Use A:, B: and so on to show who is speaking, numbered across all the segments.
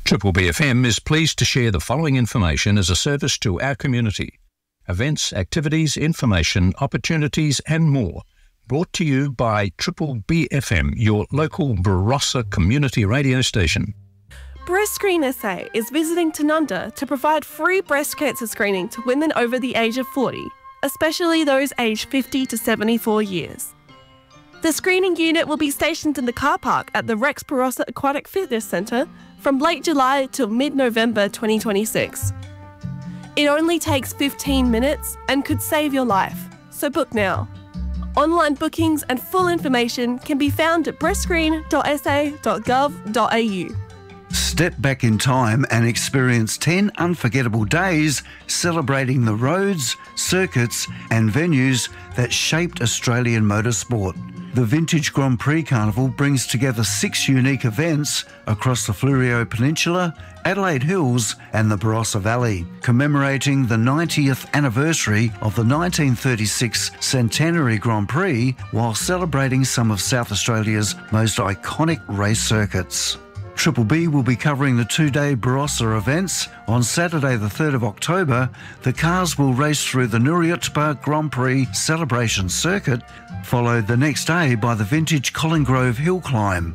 A: Triple BFM is pleased to share the following information as a service to our community. Events, activities, information, opportunities and more. Brought to you by Triple BFM, your local Barossa community radio station.
B: Breast Screen SA is visiting Tanunda to provide free breast cancer screening to women over the age of 40, especially those aged 50 to 74 years. The screening unit will be stationed in the car park at the Rex Barossa Aquatic Fitness Centre from late July till mid-November 2026. It only takes 15 minutes and could save your life, so book now. Online bookings and full information can be found at breastscreen.sa.gov.au.
C: Step back in time and experience 10 unforgettable days celebrating the roads, circuits and venues that shaped Australian motorsport. The Vintage Grand Prix Carnival brings together 6 unique events across the Fleurieu Peninsula, Adelaide Hills and the Barossa Valley, commemorating the 90th anniversary of the 1936 Centenary Grand Prix while celebrating some of South Australia's most iconic race circuits. Triple B will be covering the 2-day Barossa events. On Saturday the 3rd of October, the cars will race through the Nuriutpa Grand Prix Celebration Circuit, followed the next day by the vintage Colin Grove Hill Climb.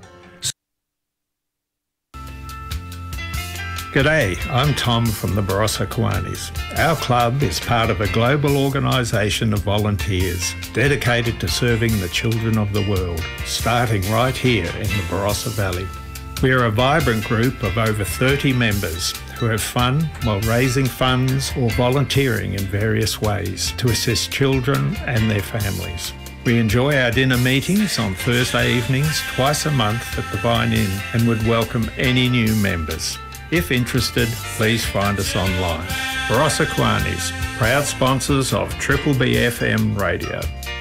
D: G'day, I'm Tom from the Barossa Kiwanis. Our club is part of a global organisation of volunteers dedicated to serving the children of the world, starting right here in the Barossa Valley. We are a vibrant group of over 30 members who have fun while raising funds or volunteering in various ways to assist children and their families. We enjoy our dinner meetings on Thursday evenings twice a month at the Vine Inn and would welcome any new members. If interested, please find us online. Barossa Kiwanis, proud sponsors of Triple BFM Radio.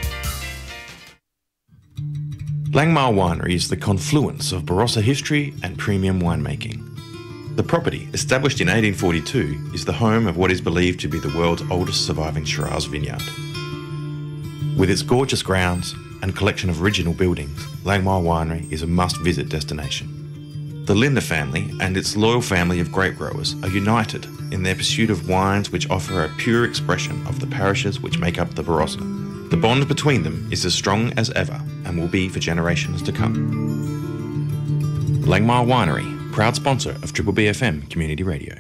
E: Langmar Winery is the confluence of Barossa history and premium winemaking. The property, established in 1842, is the home of what is believed to be the world's oldest surviving Shiraz vineyard. With its gorgeous grounds and collection of original buildings, Langmar Winery is a must-visit destination. The Linder family and its loyal family of grape growers are united in their pursuit of wines which offer a pure expression of the parishes which make up the Barossa. The bond between them is as strong as ever and will be for generations to come. Langmar Winery, proud sponsor of Triple BFM Community Radio.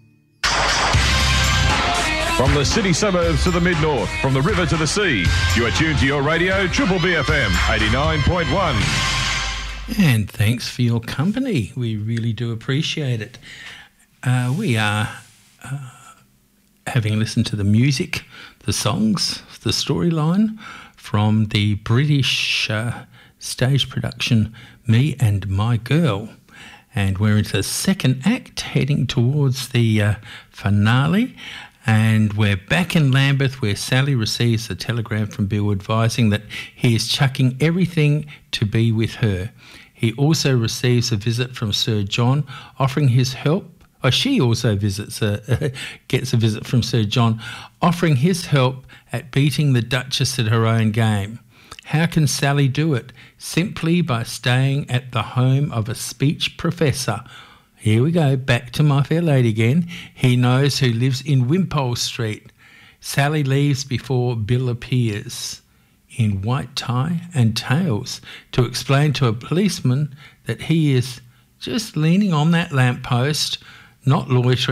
F: From the city suburbs to the mid-north, from the river to the sea, you are tuned to your radio, Triple BFM 89.1.
G: And thanks for your company. We really do appreciate it. We are having listened to the music, the songs, the storyline from the British stage production Me and My Girl. And we're into the second act, heading towards the finale. And we're back in Lambeth, where Sally receives a telegram from Bill advising that he is chucking everything to be with her. He also receives a visit from Sir John offering his help. She also gets a visit from Sir John offering his help at beating the Duchess at her own game. How can Sally do it? Simply by staying at the home of a speech professor. Here we go, back to My Fair Lady again. He knows who lives in Wimpole Street. Sally leaves before Bill appears in white tie and tails to explain to a policeman that he is just leaning on that lamppost, not loitering.